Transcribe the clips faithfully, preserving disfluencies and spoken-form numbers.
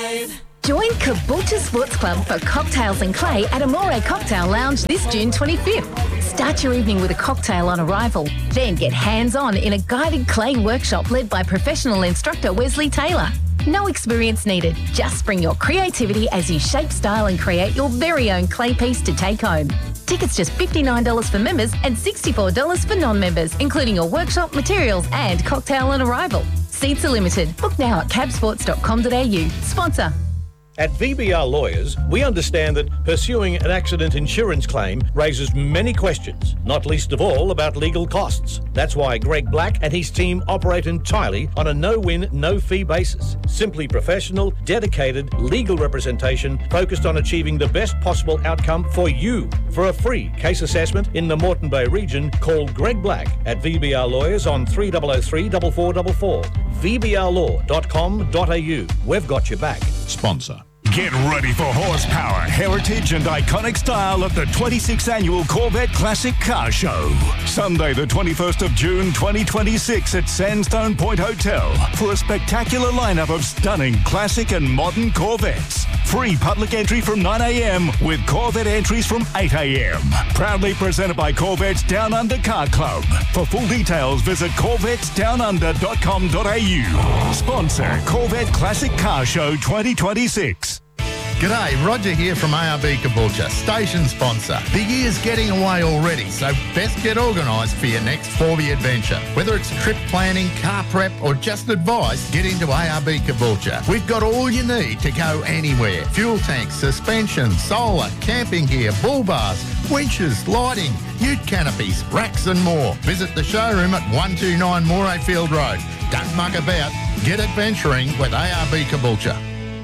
Drive. Join Caboolture Sports Club for cocktails and clay at Amore Cocktail Lounge this June twenty-fifth. Start your evening with a cocktail on arrival, then get hands-on in a guided clay workshop led by professional instructor Wesley Taylor. No experience needed, just bring your creativity as you shape, style and create your very own clay piece to take home. Tickets just fifty-nine dollars for members and sixty-four dollars for non-members, including your workshop, materials and cocktail on arrival. Seats are limited. Book now at cabsports dot com dot a u. Sponsor. At V B R Lawyers, we understand that pursuing an accident insurance claim raises many questions, not least of all about legal costs. That's why Greg Black and his team operate entirely on a no-win, no-fee basis. Simply professional, dedicated legal representation focused on achieving the best possible outcome for you. For a free case assessment in the Moreton Bay region, call Greg Black at V B R Lawyers on three oh oh three, four four four four. v b r law dot com dot a u. We've got your back. Sponsor. Get ready for horsepower, heritage and iconic style at the twenty-sixth Annual Corvette Classic Car Show. Sunday the twenty-first of June twenty twenty-six at Sandstone Point Hotel for a spectacular lineup of stunning classic and modern Corvettes. Free public entry from nine a m with Corvette entries from eight a m Proudly presented by Corvettes Down Under Car Club. For full details, visit corvettes down under dot com dot a u. Sponsor Corvette Classic Car Show twenty twenty-six. G'day, Roger here from A R B Caboolture, station sponsor. The year's getting away already, so best get organised for your next Forby adventure. Whether it's trip planning, car prep or just advice, get into A R B Caboolture. We've got all you need to go anywhere. Fuel tanks, suspension, solar, camping gear, bull bars, winches, lighting, ute canopies, racks and more. Visit the showroom at one two nine Morayfield Road. Don't muck about, get adventuring with A R B Caboolture.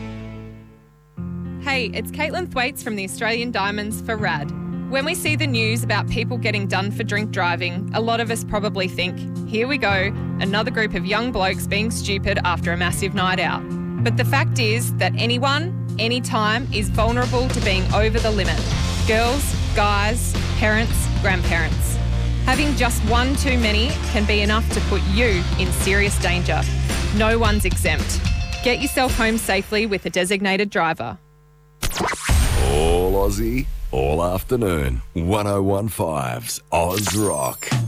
Hey, it's Caitlin Thwaites from the Australian Diamonds for R A D. When we see the news about people getting done for drink driving, a lot of us probably think, here we go, another group of young blokes being stupid after a massive night out. But the fact is that anyone, anytime, is vulnerable to being over the limit. Girls, guys, parents, grandparents. Having just one too many can be enough to put you in serious danger. No one's exempt. Get yourself home safely with a designated driver. All Aussie, all afternoon. one oh one five's Oz Rock.